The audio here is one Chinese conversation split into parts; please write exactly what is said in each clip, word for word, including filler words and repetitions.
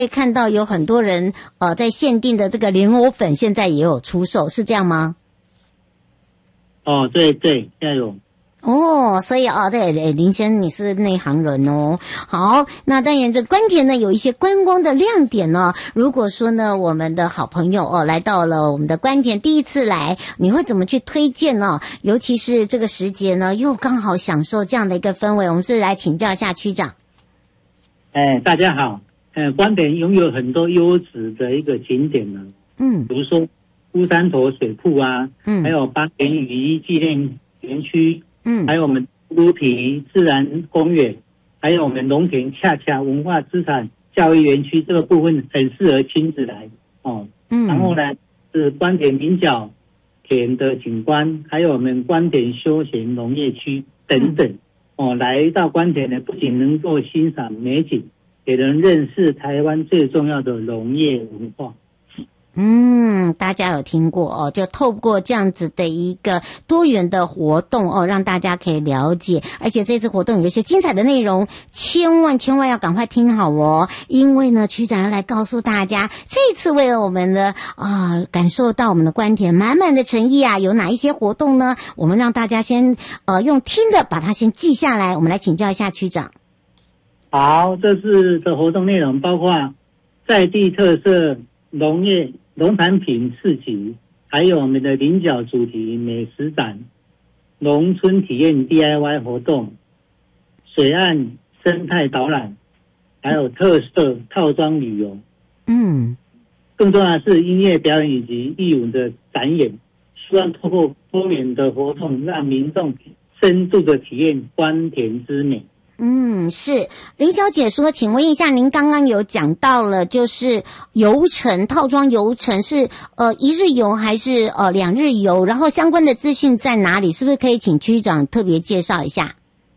可以看到有很多人呃在限定的这个莲藕粉现在也有出售，是这样吗？ 哦，对对，现在有。 哦，所以啊，对，林先你是内行人哦。好，那当然这关田呢有一些观光的亮点呢。如果说呢我们的好朋友哦来到了我们的关田，第一次来，你会怎么去推荐呢？尤其是这个时节呢，又刚好享受这样的一个氛围，我们是来请教一下区长。 哎，大家好，呃，关田拥有很多优质的一个景点呢，嗯，比如说乌山头水库啊，嗯，还有八田雨衣纪念园区。嗯，还有我们乌皮自然公园，还有我们龙田恰恰文化资产教育园区，这个部分很适合亲子来哦。嗯，然后呢是关田菱角田的景观，还有我们关田休闲农业区等等。哦，来到关田呢，不仅能够欣赏美景，也能认识台湾最重要的农业文化。 嗯，大家有听过哦，就透过这样子的一个多元的活动哦，让大家可以了解，而且这次活动有一些精彩的内容，千万千万要赶快听好哦，因为呢区长要来告诉大家，这次为了我们的啊、呃、感受到我们的关田满满的诚意啊，有哪一些活动呢？我们让大家先呃用听的把它先记下来，我们来请教一下区长。 好，这次的活动内容包括在地特色农业农产品市集，还有我们的菱角主题美食展、农村体验 D I Y 活动、水岸生态导览，还有特色套装旅游。嗯，更重要的是音乐表演以及艺文的展演，希望透过多元的活动，让民众深度的体验关田之美。 嗯，是林小姐说，请问一下，您刚刚有讲到了，就是游程套装游程是呃一日游还是呃两日游？然后相关的资讯在哪里？是不是可以请区长特别介绍一下？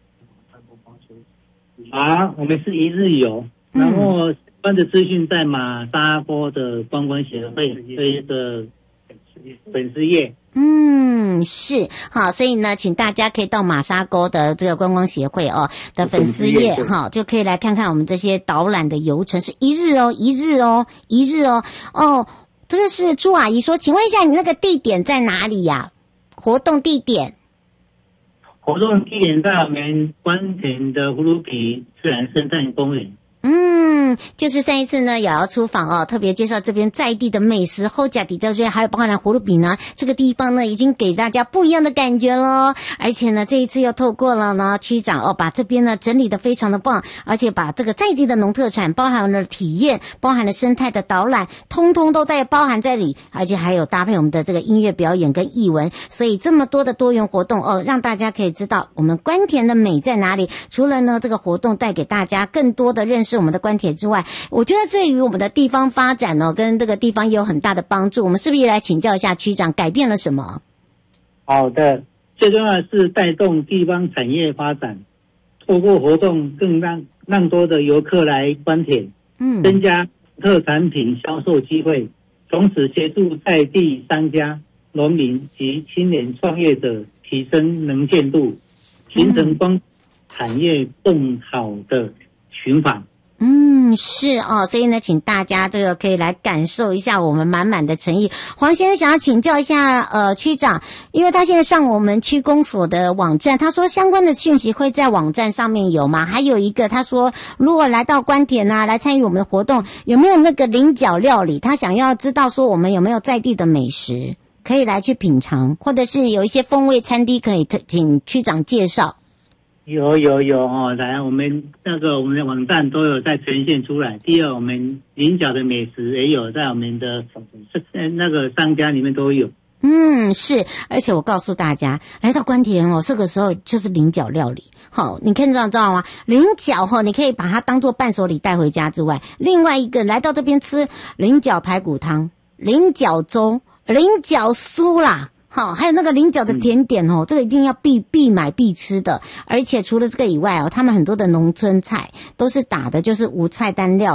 啊，我们是一日游，然后相关的资讯在马沙坡的观光协会这个粉丝页。 嗯，是好，所以呢，请大家可以到马沙沟的这个观光协会哦的粉丝页哈，就可以来看看我们这些导览的游程，是一日哦，一日哦，一日哦。哦，这个是朱阿姨说，请问一下，你那个地点在哪里呀、啊？活动地点？ 活动地点在我们关田的葫芦皮自然生态公园。 嗯，就是上一次呢也要出访哦，特别介绍这边在地的美食后甲底这些，还有包含了葫芦比呢，这个地方呢已经给大家不一样的感觉咯。而且呢这一次又透过了呢区长哦，把这边呢整理的非常的棒，而且把这个在地的农特产包含了体验，包含了生态的导览，通通都在包含在里，而且还有搭配我们的这个音乐表演跟艺文，所以这么多的多元活动哦，让大家可以知道我们关田的美在哪里。除了呢这个活动带给大家更多的认识我们的关田之外，我觉得对于我们的地方发展呢、哦，跟这个地方也有很大的帮助。我们是不是也来请教一下区长，改变了什么？ 好的，最重要的是带动地方产业发展，透过活动更让让多的游客来关田，嗯，增加特产品销售机会，同时协助在地商家、农民及青年创业者提升能见度，形成光产业更好的循环。 嗯，是哦，所以呢，请大家这个可以来感受一下我们满满的诚意。黄先生想要请教一下呃区长，因为他现在上我们区公所的网站，他说相关的讯息会在网站上面有吗？还有一个他说，如果来到关田啊，来参与我们的活动，有没有那个菱角料理？他想要知道说我们有没有在地的美食可以来去品尝，或者是有一些风味餐厅可以请区长介绍。 有有有哦，来，我们那个我们的网站都有在呈现出来。第二，我们菱角的美食也有在我们的那个商家里面都有。 嗯，是，而且我告诉大家，来到关田哦，这个时候就是菱角料理。好，你看到知道吗？菱角哈、哦，你可以把它当做伴手礼带回家之外，另外一个来到这边吃菱角排骨汤、菱角粥、菱角酥啦。好，还有那个菱角的甜点哦、嗯，这个一定要必必买必吃的。而且除了这个以外哦，他们很多的农村菜都是打的就是无菜单料理，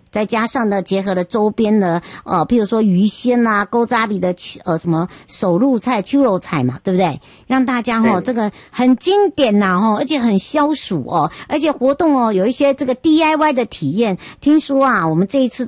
再加上呢，结合了周边的呃，譬如说鱼鲜啦、勾扎比的呃什么手路菜、秋肉菜嘛，对不对？让大家哈、哦、这个很经典呐、啊、哈，而且很消暑哦，而且活动哦有一些这个 D I Y 的体验。听说啊，我们这一次